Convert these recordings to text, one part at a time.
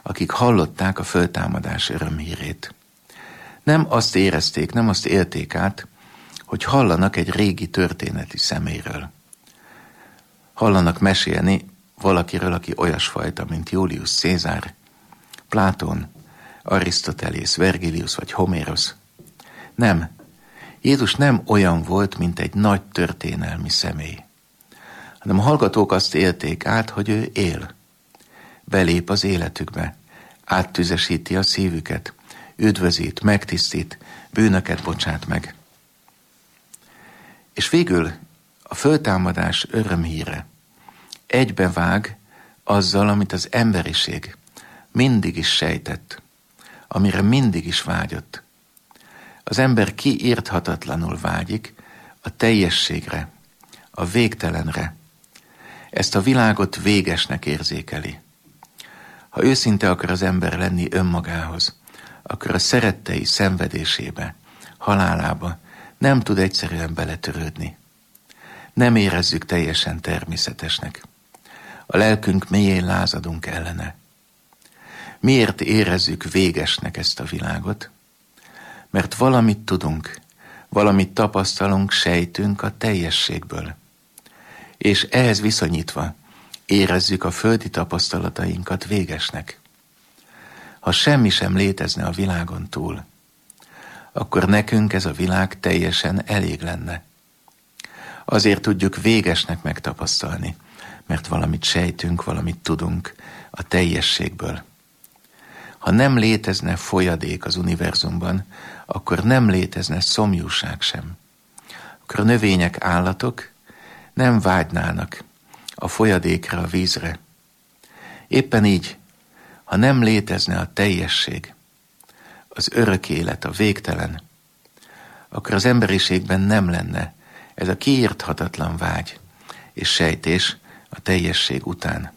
akik hallották a föltámadás örömhírét. Nem azt érezték, nem azt élték át, hogy hallanak egy régi történeti személyről. Hallanak mesélni valakiről, aki olyasfajta, mint Julius Cézár, Plátón, Arisztotelész, Vergilius vagy Homérosz. Nem, Jézus nem olyan volt, mint egy nagy történelmi személy, hanem a hallgatók azt élték át, hogy ő él. Belép az életükbe, áttüzesíti a szívüket, üdvözít, megtisztít, bűnöket bocsát meg. És végül a föltámadás örömhíre egybevág azzal, amit az emberiség mindig is sejtett, amire mindig is vágyott. Az ember kiírthatatlanul vágyik a teljességre, a végtelenre. Ezt a világot végesnek érzékeli. Ha őszinte akar az ember lenni önmagához, akkor a szerettei szenvedésébe, halálába nem tud egyszerűen beletörődni. Nem érezzük teljesen természetesnek. A lelkünk mélyén lázadunk ellene. Miért érezzük végesnek ezt a világot? Mert valamit tudunk, valamit tapasztalunk, sejtünk a teljességből. És ehhez viszonyítva érezzük a földi tapasztalatainkat végesnek. Ha semmi sem létezne a világon túl, akkor nekünk ez a világ teljesen elég lenne. Azért tudjuk végesnek megtapasztalni, mert valamit sejtünk, valamit tudunk a teljességből. Ha nem létezne folyadék az univerzumban, akkor nem létezne szomjúság sem. Akkor a növények, állatok nem vágynának a folyadékra, a vízre. Éppen így, ha nem létezne a teljesség, az örök élet, a végtelen, akkor az emberiségben nem lenne ez a kiírthatatlan vágy és sejtés a teljesség után.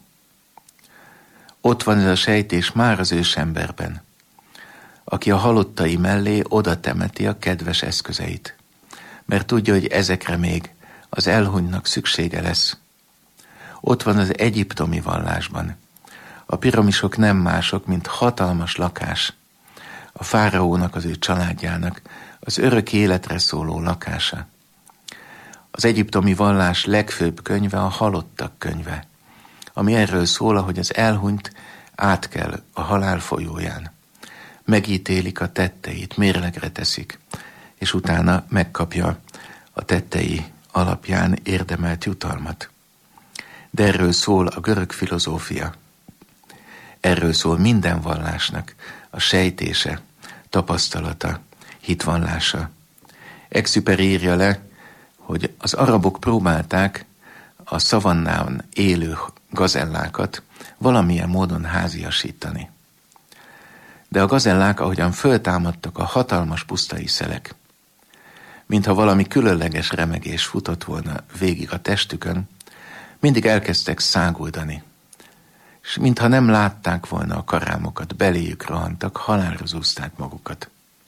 Ott van ez a sejtés már az ősemberben, aki a halottai mellé oda temeti a kedves eszközeit, mert tudja, hogy ezekre még az elhunytnak szüksége lesz. Ott van az egyiptomi vallásban. A piramisok nem mások, mint hatalmas lakás, a fáraónak, az ő családjának az örök életre szóló lakása. Az egyiptomi vallás legfőbb könyve a halottak könyve, ami erről szól, hogy az elhunyt átkel a halál folyóján. Megítélik a tetteit, mérlegre teszik, és utána megkapja a tettei alapján érdemelt jutalmat. De erről szól a görög filozófia. Erről szól minden vallásnak a sejtése, tapasztalata, hitvallása. Exupéry írja le, hogy az arabok próbálták a szavannán élő gazellákat valamilyen módon háziasítani. De a gazellák, ahogyan föltámadtak a hatalmas pusztai szelek, mintha valami különleges remegés futott volna végig a testükön, mindig elkezdtek száguldani, és mintha nem látták volna a karámokat, beléjük rohantak, halálra zúzták magukat.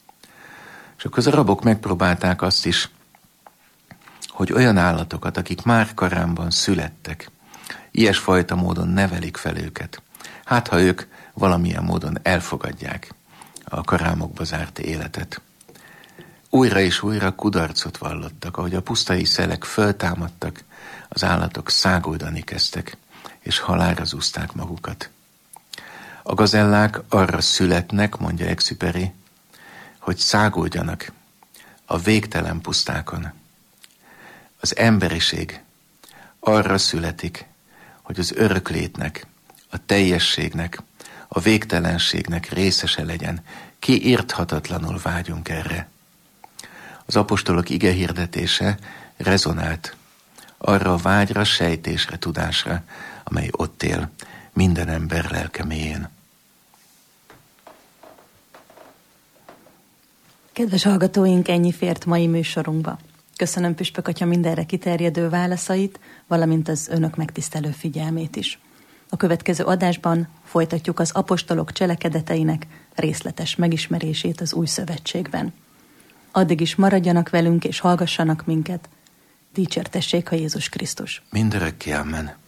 És akkor az arabok megpróbálták azt is, hogy olyan állatokat, akik már karámban születtek, ilyesfajta módon nevelik fel őket. Hát, ha ők valamilyen módon elfogadják a karámokba zárt életet. Újra és újra kudarcot vallottak, ahogy a pusztai szelek föltámadtak, az állatok száguldani kezdtek, és halálra zúzták magukat. A gazellák arra születnek, mondja Exupéry, hogy száguldjanak a végtelen pusztákon. Az emberiség arra születik, hogy az öröklétnek, a teljességnek, a végtelenségnek részese legyen. Kiírthatatlanul vágyunk erre. Az apostolok igehirdetése rezonált arra a vágyra, sejtésre, tudásra, amely ott él minden ember lelke mélyén. Kedves hallgatóink, ennyi fért mai műsorunkba. Köszönöm Püspök Atya mindenre kiterjedő válaszait, valamint az önök megtisztelő figyelmét is. A következő adásban folytatjuk az apostolok cselekedeteinek részletes megismerését az Új Szövetségben. Addig is maradjanak velünk és hallgassanak minket. Dicsértessék a Jézus Krisztus. Mindörökké, amen.